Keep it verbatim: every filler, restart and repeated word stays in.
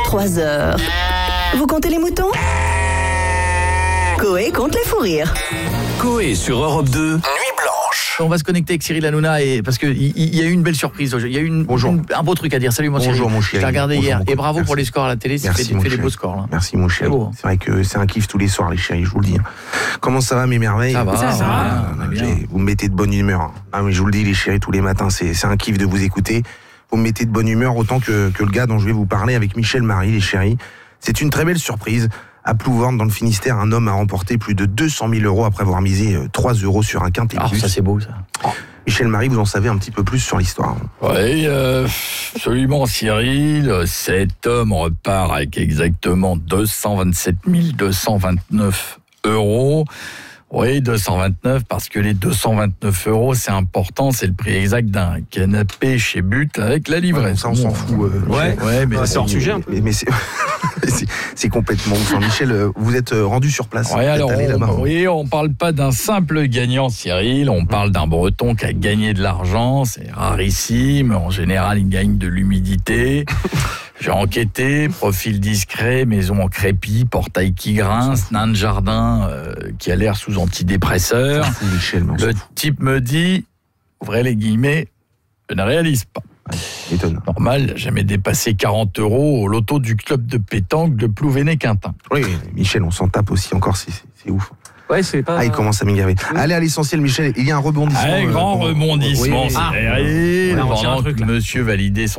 trois heures. Vous comptez les moutons ? Coé compte les fous rires. Coé sur Europe deux, Nuit Blanche. On va se connecter avec Cyril Hanouna et parce que il y, y a eu une belle surprise. Il y a eu une, une, un beau truc à dire. Salut mon Cyril. Bonjour mon chéri. Je t'ai regardé Bonjour, hier mon et bravo Merci. pour les scores à la télé. Tu Merci, fais, mon fais des chéri. beaux scores là. Merci mon chéri. C'est beau. C'est vrai que c'est un kiff tous les soirs les chéris, je vous le dis. Comment ça va mes merveilles? Ça va, ça, ça va, on est bien. Vous me mettez de bonne humeur. Ah mais je vous le dis les chéris, tous les matins, c'est, c'est un kiff de vous écouter. Vous me mettez de bonne humeur autant que, que le gars dont je vais vous parler avec Michel Marie, les chéris. C'est une très belle surprise. À Plouvorne, dans le Finistère, un homme a remporté plus de deux cent mille euros après avoir misé trois euros sur un quintet Ah, plus. ça c'est beau ça. Michel Marie, vous en savez un petit peu plus sur l'histoire. Oui, euh, absolument Cyril. Cet homme repart avec exactement deux cent vingt-sept mille deux cent vingt-neuf euros. Oui, deux cent vingt-neuf, parce que les deux cent vingt-neuf euros, c'est important, c'est le prix exact d'un canapé chez But avec la livraison. Ouais, ça, on s'en fout. Euh, Ouais, ouais, mais Ouais, c'est hors mais- sujet un peu. Mais, mais c'est, c'est, c'est complètement ouf. Michel, euh, vous êtes euh, rendu sur place. Oui, Vous êtes alors, allé là-bas. on, oui, on parle pas d'un simple gagnant, Cyril. On parle d'un Breton qui a gagné de l'argent. C'est rarissime. En général, il gagne de l'humidité. J'ai enquêté, profil discret, maison en crépi, portail qui grince, nain de jardin euh, qui a l'air sous antidépresseur. S'en fout, Michel, mais on Le s'en fout. type me dit, ouvrez les guillemets, je ne réalise pas. Étonnant. Normal, jamais dépassé quarante euros au loto du club de pétanque de Plouvéné-Quintin. Oui, Michel, on s'en tape aussi encore, c'est, c'est, c'est ouf. Ouais, c'est pas. Ah, il commence à m'égarer. Allez à l'essentiel, Michel, il y a un rebondissement. Un euh, grand on- rebondissement, oui, Cyril. Ah, on tient un Pendant truc, que là. monsieur validait son